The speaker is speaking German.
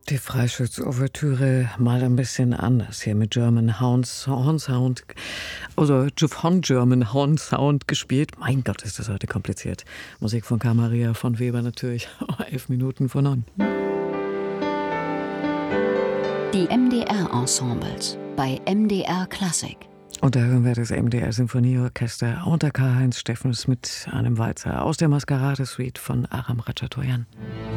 Die Freischütz-Ouvertüre mal ein bisschen anders hier mit German Horn Sound, oder von German Horn Sound gespielt. Mein Gott, ist das heute kompliziert. Musik von Karl Maria von Weber natürlich. 11 Minuten vor 9. Die MDR-Ensembles bei MDR Klassik. Und da hören wir das MDR Sinfonieorchester unter Karl-Heinz Steffens mit einem Walzer aus der Maskerade-Suite von Aram Ratchadoyan.